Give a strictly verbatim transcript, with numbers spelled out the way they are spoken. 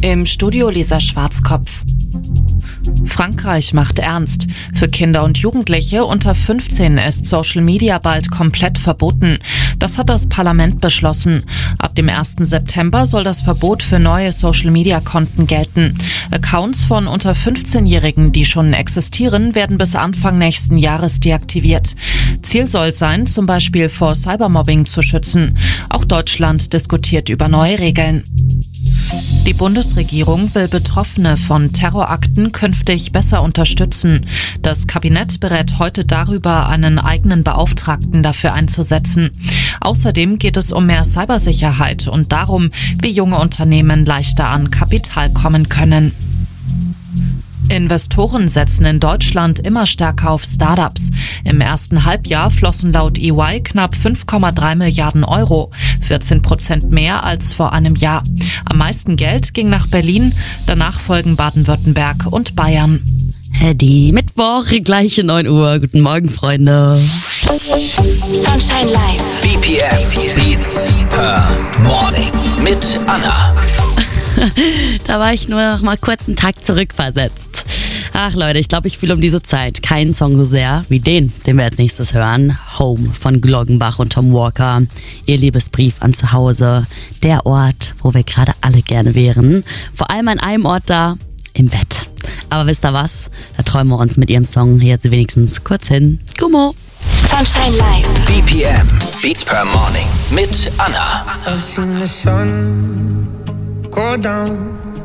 Im Studio Lisa Schwarzkopf. Frankreich macht ernst. Für Kinder und Jugendliche unter fünfzehn ist Social Media bald komplett verboten. Das hat das Parlament beschlossen. Ab dem ersten September soll das Verbot für neue Social Media Konten gelten. Accounts von unter fünfzehnjährigen, die schon existieren, werden bis Anfang nächsten Jahres deaktiviert. Ziel soll sein, zum Beispiel vor Cybermobbing zu schützen. Auch Deutschland diskutiert über neue Regeln. Die Bundesregierung will Betroffene von Terrorakten künftig besser unterstützen. Das Kabinett berät heute darüber, einen eigenen Beauftragten dafür einzusetzen. Außerdem geht es um mehr Cybersicherheit und darum, wie junge Unternehmen leichter an Kapital kommen können. Investoren setzen in Deutschland immer stärker auf Startups. Im ersten Halbjahr flossen laut E Y knapp fünf Komma drei Milliarden Euro, vierzehn Prozent mehr als vor einem Jahr. Am meisten Geld ging nach Berlin, danach folgen Baden-Württemberg und Bayern. Die Mittwoch, gleiche neun Uhr. Guten Morgen, Freunde. Sunshine Live. B P M Beats per Morning mit Anna. Da war ich nur noch mal kurz einen Tag zurückversetzt. Ach Leute, ich glaube, ich fühle um diese Zeit keinen Song so sehr wie den, den wir als nächstes hören. Home von Gloggenbach und Tom Walker. Ihr Liebesbrief an zu Hause. Der Ort, wo wir gerade alle gerne wären. Vor allem an einem Ort da, im Bett. Aber wisst ihr was? Da träumen wir uns mit ihrem Song jetzt wenigstens kurz hin. Gummo. Sunshine Live. B P M Beats per Morning mit Anna. I've seen the sun go down,